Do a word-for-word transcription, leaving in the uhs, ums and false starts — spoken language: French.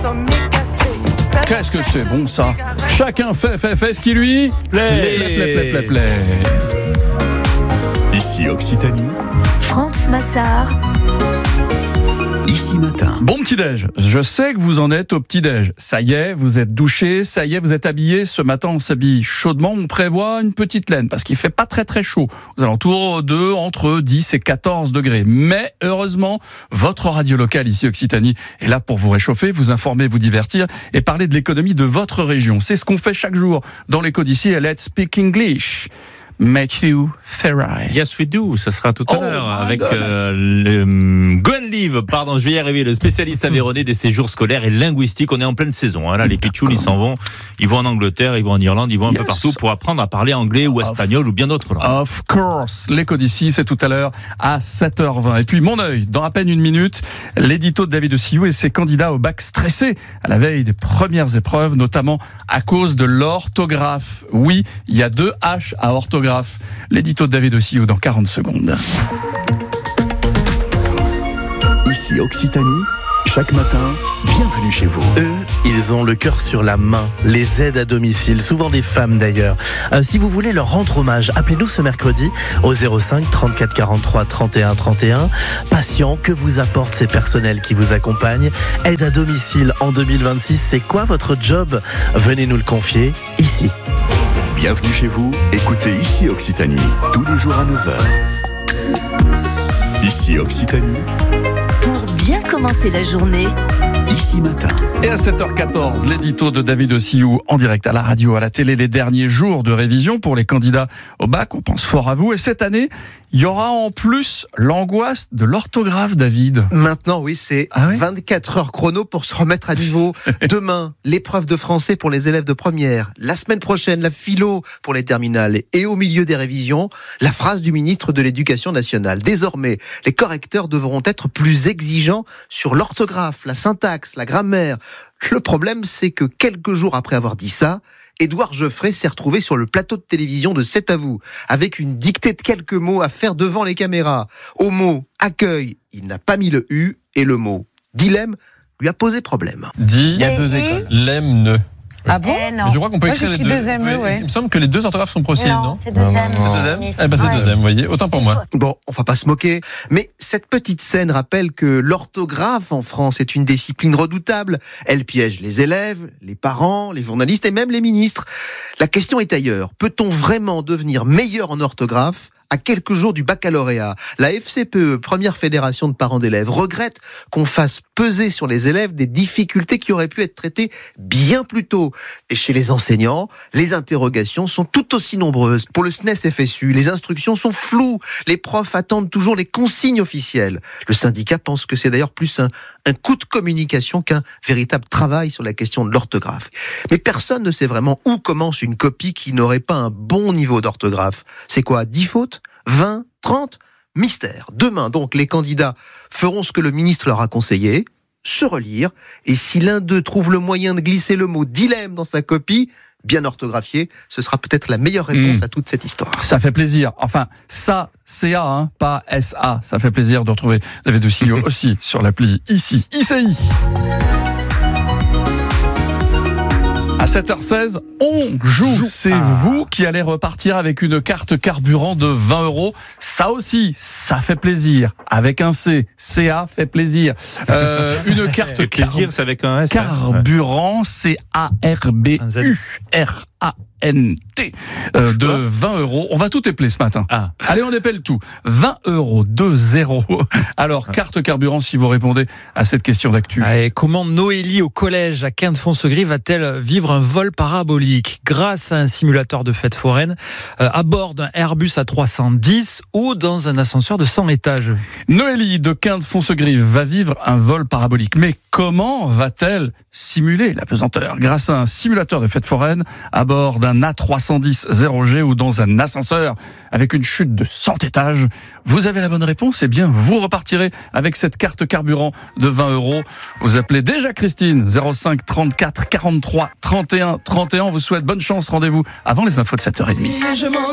Qu'est-ce que c'est bon ça? Chacun fait, fait, fait ce qui lui plaît. Plaît, plaît, plaît, plaît, plaît. Ici Occitanie. France Massard. Ici Matin. Bon petit-déj, je sais que vous en êtes au petit-déj. Ça y est, vous êtes douché, ça y est, vous êtes habillé. Ce matin, on s'habille chaudement, on prévoit une petite laine parce qu'il fait pas très très chaud. Aux alentours de entre dix et quatorze degrés. Mais heureusement, votre radio locale ici Occitanie est là pour vous réchauffer, vous informer, vous divertir et parler de l'économie de votre région. C'est ce qu'on fait chaque jour dans l'écho d'ici et Let's Speak English. Matthew Ferrari. Yes, we do. Ça sera tout à Oh l'heure my avec goodness. euh, le Gwen Live, pardon, je vais y arriver, le spécialiste aveyronais des séjours scolaires et linguistiques. On est en pleine saison. Hein. Là, les pitchouls, ils s'en vont. Ils vont en Angleterre, ils vont en Irlande, ils vont un Yes. peu partout pour apprendre à parler anglais ou espagnol ou bien d'autres langues. Of course. L'écho d'ici, c'est tout à l'heure à sept heures vingt. Et puis, mon œil, dans à peine une minute, l'édito de David Ossillou et ses candidats au bac stressés à la veille des premières épreuves, notamment à cause de l'orthographe. Oui, il y a deux H à orthographe. L'édito de David Ossillou dans quarante secondes. Ici Occitanie. Chaque matin, bienvenue chez vous. Eux, ils ont le cœur sur la main, les aides à domicile, souvent des femmes d'ailleurs. Euh, si vous voulez leur rendre hommage, appelez-nous ce mercredi au zéro cinq trente-quatre quarante-trois trente et un trente et un. Patient, que vous apportent ces personnels qui vous accompagnent? Aide à domicile en deux mille vingt-six, c'est quoi votre job? Venez nous le confier ici. Bienvenue chez vous. Écoutez Ici Occitanie, tous les jours à neuf heures. Ici Occitanie. Pour bien commencer la journée. Ici Matin. Et à sept heures quatorze, l'édito de David Ossillou en direct à la radio, à la télé, les derniers jours de révision pour les candidats au bac. On pense fort à vous. Et cette année, il y aura en plus l'angoisse de l'orthographe, David. Maintenant, oui, c'est Ah oui vingt-quatre heures chrono pour se remettre à niveau. Demain, l'épreuve de français pour les élèves de première. La semaine prochaine, la philo pour les terminales. Et au milieu des révisions, la phrase du ministre de l'Éducation nationale. Désormais, les correcteurs devront être plus exigeants sur l'orthographe, la syntaxe, la grammaire. Le problème, c'est que quelques jours après avoir dit ça, Édouard Geoffrey s'est retrouvé sur le plateau de télévision de C'est à vous, avec une dictée de quelques mots à faire devant les caméras. Au mot « accueil », il n'a pas mis le « u » et le mot « dilemme » lui a posé problème. Dit. Il y a deux Et- écoles. Lem, ne. Ah bon Mais je crois qu'on peut Moi, écrire les j'écris deux. deux M E, ouais. Il me semble que les deux orthographes sont possibles, non? Non, c'est deuxième. C'est deuxième. Miss. Eh ben, c'est Ouais. deuxième, vous voyez. Autant pour moi. Bon, on va pas se moquer, mais cette petite scène rappelle que l'orthographe en France est une discipline redoutable. Elle piège les élèves, les parents, les journalistes et même les ministres. La question est ailleurs. Peut-on vraiment devenir meilleur en orthographe à quelques jours du baccalauréat? La F C P E, première fédération de parents d'élèves, regrette qu'on fasse peser sur les élèves des difficultés qui auraient pu être traitées bien plus tôt. Et chez les enseignants, les interrogations sont tout aussi nombreuses. Pour le S N E S F S U, les instructions sont floues. Les profs attendent toujours les consignes officielles. Le syndicat pense que c'est d'ailleurs plus un, un coup de communication qu'un véritable travail sur la question de l'orthographe. Mais personne ne sait vraiment où commence une copie qui n'aurait pas un bon niveau d'orthographe. C'est quoi, dix fautes? vingt? trente? Mystère. Demain, donc, les candidats feront ce que le ministre leur a conseillé, se relire, et si l'un d'eux trouve le moyen de glisser le mot dilemme dans sa copie, bien orthographié, ce sera peut-être la meilleure réponse Mmh. à toute cette histoire. Ça fait plaisir. Enfin, ça, C A, hein, pas S A. Ça fait plaisir de retrouver David Ossillou aussi sur l'appli ici, I C I. À sept heures seize, on joue. C'est vous qui allez repartir avec une carte carburant de vingt euros. Ça aussi, ça fait plaisir. Avec un C, C A fait plaisir. Euh, une carte Et plaisir, c'est avec un S. hein. carburant, C A R B U R A N T euh, de vingt euros. On va tout épeler ce matin. Ah. Allez, on épelle tout. vingt euros, deux zéro. Alors, carte carburant, si vous répondez à cette question d'actu. Allez, comment Noélie au collège à Quinte-Fonce-Gris va-t-elle vivre un vol parabolique grâce à un simulateur de fête foraine euh, à bord d'un Airbus A trois cent dix ou dans un ascenseur de cent étages? Noélie de Quinte-Fonce-Gris va vivre un vol parabolique. Mais comment va-t-elle simuler la pesanteur? Grâce à un simulateur de fête foraine à bord d'un A trois cent dix zéro G ou dans un ascenseur avec une chute de cent étages? Vous avez la bonne réponse, eh bien vous repartirez avec cette carte carburant de vingt euros. Vous appelez déjà Christine, zéro cinq trente-quatre quarante-trois trente et un trente et un. On vous souhaite bonne chance, rendez-vous avant les infos de sept heures trente.